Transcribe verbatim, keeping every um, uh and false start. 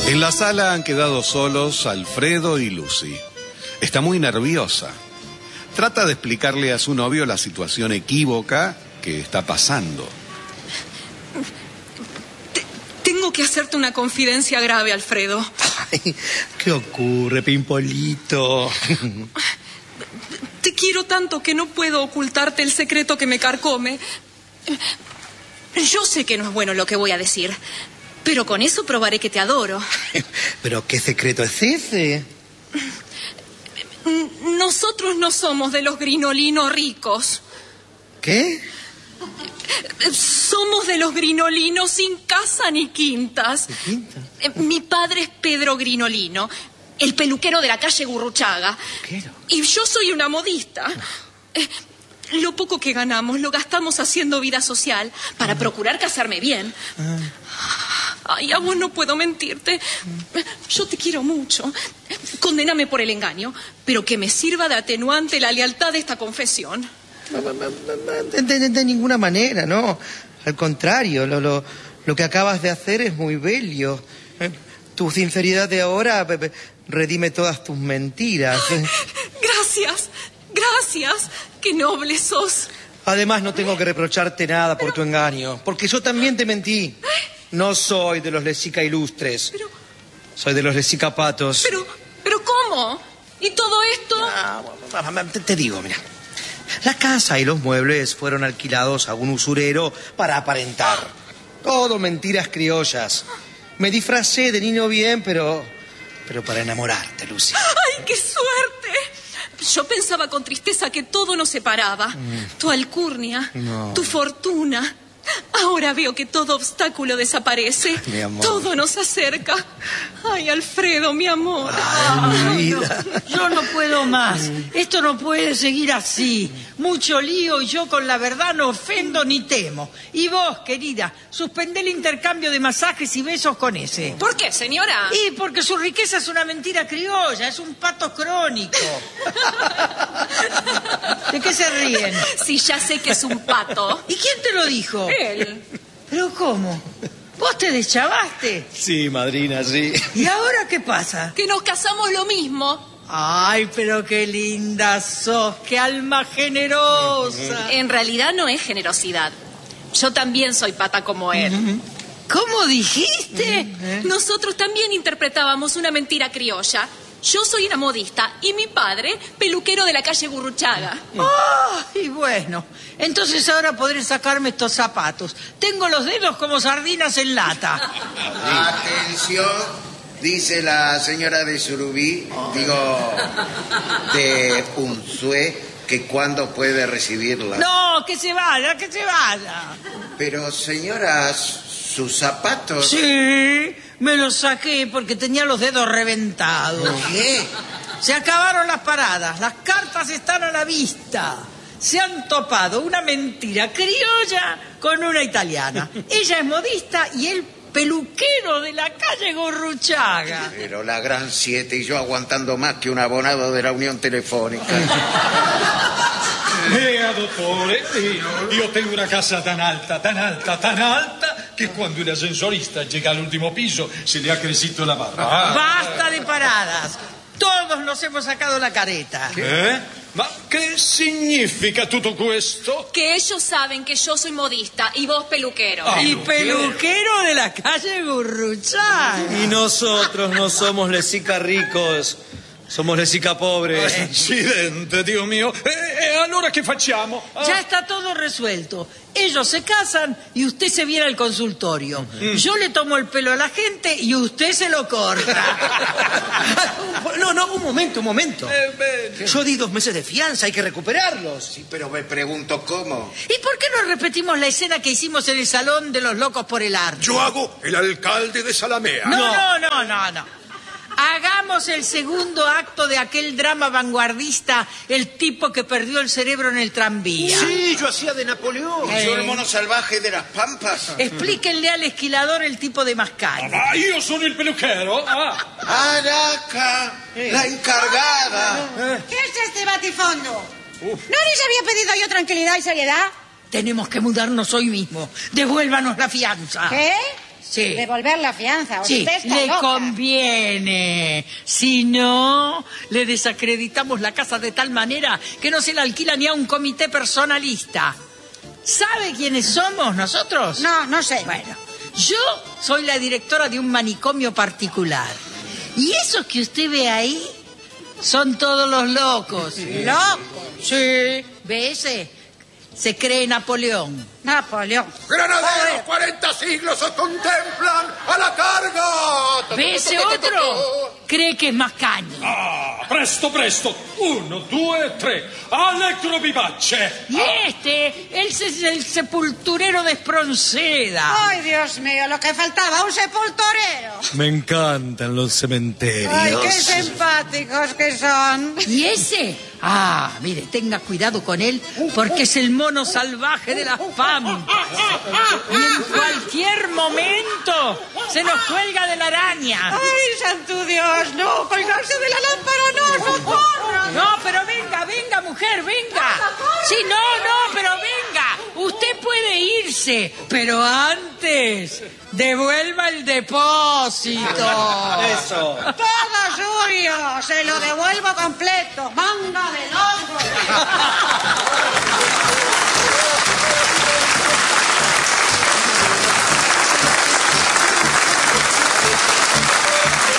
En la sala han quedado solos Alfredo y Lucy. Está muy nerviosa. Trata de explicarle a su novio la situación equívoca que está pasando. Te, tengo que hacerte una confidencia grave, Alfredo. Ay, ¿qué ocurre, Pimpolito? Te quiero tanto que no puedo ocultarte el secreto que me carcome. Yo sé que no es bueno lo que voy a decir, pero con eso probaré que te adoro. ¿Pero qué secreto es ese? Nosotros no somos de los grinolinos ricos. ¿Qué? Somos de los grinolinos sin casa ni quintas. ¿Qué quinta? Mi padre es Pedro Grinolino, el peluquero de la calle Gurruchaga. ¿Peluquero? Y yo soy una modista. Eh, lo poco que ganamos lo gastamos haciendo vida social para ah. procurar casarme bien. Ah. Ay, a vos no puedo mentirte. Yo te quiero mucho. Condéname por el engaño, pero que me sirva de atenuante la lealtad de esta confesión. De, de, de ninguna manera, ¿no? Al contrario, lo, lo, lo que acabas de hacer es muy bello. Tu sinceridad de ahora redime todas tus mentiras. Ay, gracias, gracias. Qué noble sos. Además, no tengo que reprocharte nada por pero... tu engaño, porque yo también te mentí. No soy de los Lesica ilustres. Pero... Soy de los Lesica patos. Pero, pero ¿cómo? ¿Y todo esto? Ah, te, te digo, mira. La casa y los muebles fueron alquilados a un usurero para aparentar. Todo mentiras criollas. Me disfracé de niño bien, pero... pero para enamorarte, Lucy. ¡Ay, qué suerte! Yo pensaba con tristeza que todo nos separaba. Mm. Tu alcurnia, no. Tu fortuna. Ahora veo que todo obstáculo desaparece. Mi amor. Todo nos acerca. Ay, Alfredo, mi amor. Ay, mi vida. No, yo no puedo más. Esto no puede seguir así. Mucho lío y yo con la verdad no ofendo ni temo. Y vos, querida, suspendé el intercambio de masajes y besos con ese. ¿Por qué, señora? Y porque su riqueza es una mentira criolla, es un pato crónico. ¿De qué se ríen? Sí, ya sé que es un pato. ¿Y quién te lo dijo? Él. ¿Pero cómo? ¿Vos te deschavaste? Sí, madrina, sí. ¿Y ahora qué pasa? Que nos casamos lo mismo. Ay, pero qué linda sos, qué alma generosa. En realidad no es generosidad. Yo también soy pata como él. ¿Cómo dijiste? Nosotros también interpretábamos una mentira criolla. Yo soy una modista y mi padre, peluquero de la calle Gurruchaga. Ay, bueno, entonces ahora podré sacarme estos zapatos. Tengo los dedos como sardinas en lata. Atención, dice la señora de Surubí, digo, de Unzué, que cuándo puede recibirla. No, que se vaya, que se vaya. Pero señora, sus zapatos... Sí, me los saqué porque tenía los dedos reventados. ¿Qué? Se acabaron las paradas, las cartas están a la vista. Se han topado una mentira criolla con una italiana. Ella es modista y él peluquero de la calle Gurruchaga. Pero la gran siete y yo aguantando más que un abonado de la Unión Telefónica. Vea, dottore, io tengo una casa tan alta, tan alta, tan alta, che quando el ascensorista llega all'ultimo piso se le ha crecido la barba. Ah. Basta de paradas. Todos nos hemos sacado la careta. ¿Eh? Ma che significa tutto questo? Que ellos saben que yo soy modista y vos peluquero. Ah, y peluquero de la calle Gurruchaga. Y nosotros no somos Lesica ricos. Somos Lesica pobres. Accidente, Dio mio. E, e allora che facciamo? Ah. Ya está todo resuelto. Ellos se casan y usted se viene al consultorio. Mm. Yo le tomo el pelo a la gente y usted se lo corta. No, no, un momento, un momento. Eh, Yo di dos meses de fianza, hay que recuperarlos. Sí, pero me pregunto cómo. ¿Y por qué no repetimos la escena que hicimos en el Salón de los Locos por el Arte? Yo hago el alcalde de Salamea. No, no, no, no, no. Hagamos el segundo acto de aquel drama vanguardista, el tipo que perdió el cerebro en el tranvía. Sí, yo hacía de Napoleón. Eh. Yo el mono salvaje de las pampas. Explíquenle al esquilador el tipo de mascari. Ah, yo soy el peluquero. Ah. Araca, eh. la encargada. ¿Qué es este batifondo? Uf. ¿No les había pedido yo tranquilidad y seriedad? Tenemos que mudarnos hoy mismo. Devuélvanos la fianza. ¿Qué? Sí. devolver la fianza. Sí, Usted está le loca. conviene. Si no, le desacreditamos la casa de tal manera que no se la alquila ni a un comité personalista. ¿Sabe quiénes somos nosotros? No, no sé. Bueno, yo soy la directora de un manicomio particular. Y esos que usted ve ahí son todos los locos. ¿Locos? Sí. ¿Ve ese? Se cree Napoleón. Napoleón. ¡Granaderos, cuarenta siglos os contemplan! ¡A la carga! ¿Ve ese otro? Cree que es Mascagni. Ah, presto, presto. Uno, due, tre. Allegro vivace. Y este, él es el sepulturero de Espronceda. Ay, Dios mío, lo que faltaba, un sepulturero. Me encantan los cementerios. Ay, qué simpáticos que son. ¿Y ese? Ah, mire, tenga cuidado con él, porque es el mono salvaje de las pampas. Y en cualquier momento se nos cuelga de la araña. Ay, santo Dios, no, colgarse de la lámpara, no, socorro. No, pero venga, venga, mujer, venga. Sí, no, no, pero venga. Usted puede irse, pero antes devuelva el depósito. Eso. Todo suyo, se lo devuelvo completo. Manga de loco.